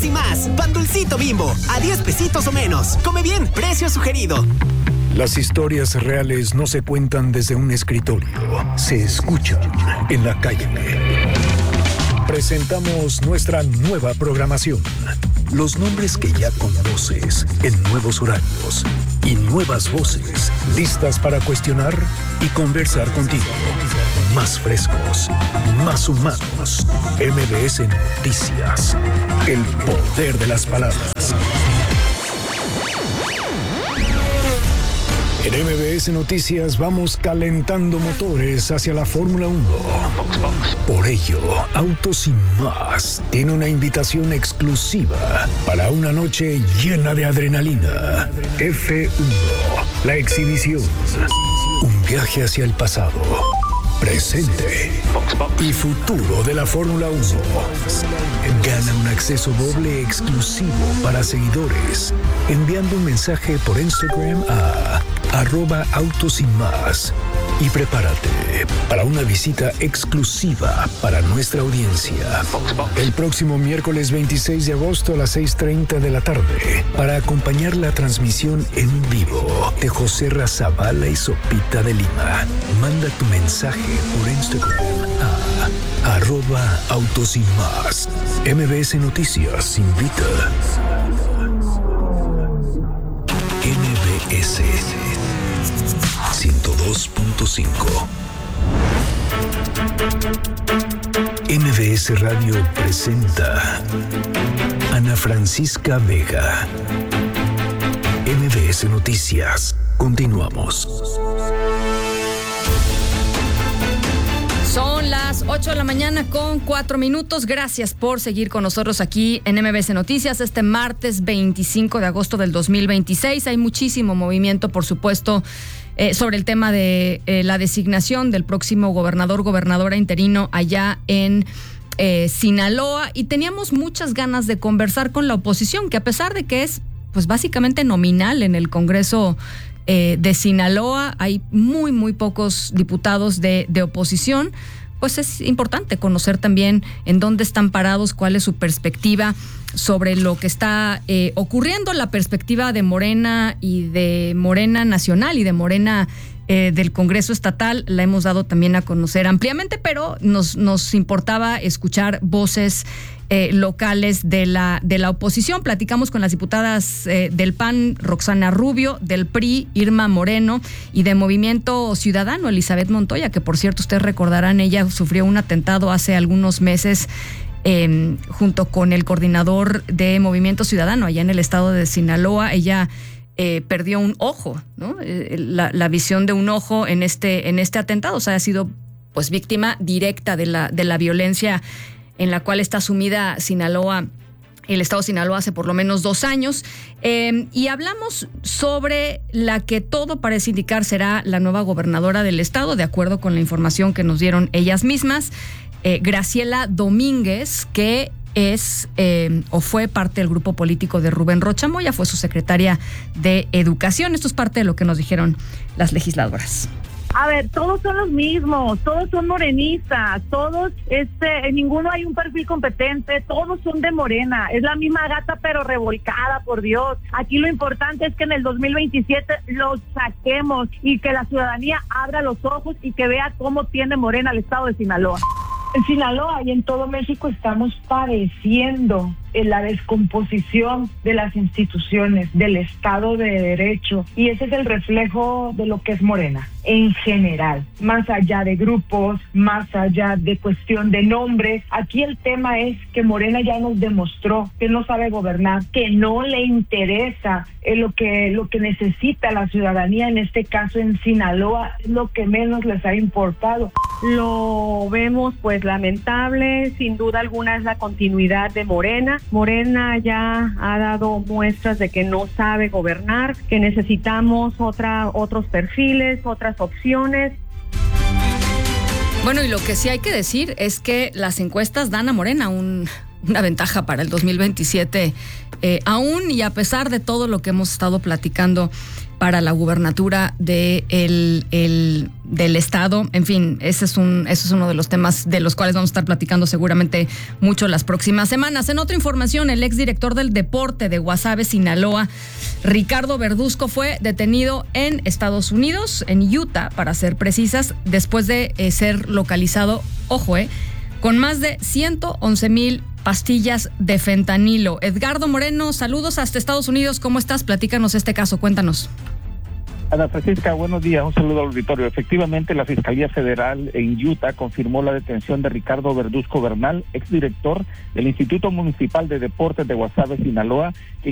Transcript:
y más. Pan Dulcito Bimbo, a 10 pesitos o menos. Come bien, precio sugerido. Las historias reales no se cuentan desde un escritorio, se escuchan en la calle. Presentamos nuestra nueva programación. Los nombres que ya conoces en nuevos horarios y nuevas voces listas para cuestionar y conversar contigo. Más frescos, más humanos. MBS Noticias. El poder de las palabras. En MBS Noticias vamos calentando motores hacia la Fórmula 1. Por ello, Autos y Más tiene una invitación exclusiva para una noche llena de adrenalina. F1, la exhibición. Un viaje hacia el pasado, presente y futuro de la Fórmula 1. Gana un acceso doble exclusivo para seguidores enviando un mensaje por Instagram a @Autos y Más y prepárate para una visita exclusiva para nuestra audiencia el próximo miércoles 26 de agosto a las 6:30 de la tarde para acompañar la transmisión en vivo de José Razabala y Sopita de Lima. Manda tu mensaje por Instagram a @Autos y Más. MBS Noticias invita. MBS 102.5. MBS Radio presenta Ana Francisca Vega. MBS Noticias. Continuamos. Son las 8 de la mañana con 4 minutos. Gracias por seguir con nosotros aquí en MBS Noticias este martes 25 de agosto del 2026. Hay muchísimo movimiento, por supuesto, sobre el tema de la designación del próximo gobernadora interino allá en Sinaloa. Y teníamos muchas ganas de conversar con la oposición, que a pesar de que es pues básicamente nominal en el Congreso de Sinaloa, hay muy pocos diputados de oposición, pues es importante conocer también en dónde están parados, cuál es su perspectiva sobre lo que está ocurriendo, la perspectiva de Morena y de Morena Nacional y de Morena del Congreso Estatal. La hemos dado también a conocer ampliamente, pero nos importaba escuchar voces locales de la oposición. Platicamos con las diputadas del PAN, Roxana Rubio, del PRI, Irma Moreno, y de Movimiento Ciudadano, Elizabeth Montoya, que por cierto ustedes recordarán, ella sufrió un atentado hace algunos meses junto con el coordinador de Movimiento Ciudadano allá en el estado de Sinaloa. Ella perdió un ojo, ¿no? La visión de un ojo en este atentado. O sea, ha sido pues víctima directa de la violencia en la cual está sumida Sinaloa, el estado de Sinaloa, hace por lo menos 2 años. Y hablamos sobre la que todo parece indicar será la nueva gobernadora del estado, de acuerdo con la información que nos dieron ellas mismas, Graciela Domínguez, que es o fue parte del grupo político de Rubén Rocha Moya, fue su secretaria de Educación. Esto es parte de lo que nos dijeron las legisladoras. A ver, todos son los mismos, todos son morenistas, todos, en ninguno hay un perfil competente, todos son de Morena, es la misma gata pero revolcada, por Dios. Aquí lo importante es que en el 2027 los saquemos y que la ciudadanía abra los ojos y que vea cómo tiene Morena el estado de Sinaloa. En Sinaloa y en todo México estamos padeciendo la descomposición de las instituciones, del Estado de Derecho, y ese es el reflejo de lo que es Morena en general, más allá de grupos, más allá de cuestión de nombres. Aquí el tema es que Morena ya nos demostró que no sabe gobernar, que no le interesa lo que necesita la ciudadanía, en este caso en Sinaloa, es lo que menos les ha importado. Lo vemos pues lamentable, sin duda alguna es la continuidad de Morena. Morena ya ha dado muestras de que no sabe gobernar, que necesitamos otros perfiles, otras opciones. Bueno, y lo que sí hay que decir es que las encuestas dan a Morena una ventaja para el 2027, aún y a pesar de todo lo que hemos estado platicando para la gubernatura del estado. En fin, ese es uno de los temas de los cuales vamos a estar platicando seguramente mucho las próximas semanas. En otra información, el exdirector del deporte de Guasave, Sinaloa, Ricardo Verduzco, fue detenido en Estados Unidos, en Utah, para ser precisas, después de ser localizado, con más de 111,000 pastillas de fentanilo. Edgardo Moreno, saludos hasta Estados Unidos. ¿Cómo estás? Platícanos este caso, cuéntanos. Ana Francisca, buenos días, un saludo al auditorio. Efectivamente, la Fiscalía Federal en Utah confirmó la detención de Ricardo Verduzco Bernal, exdirector del Instituto Municipal de Deportes de Guasave, Sinaloa,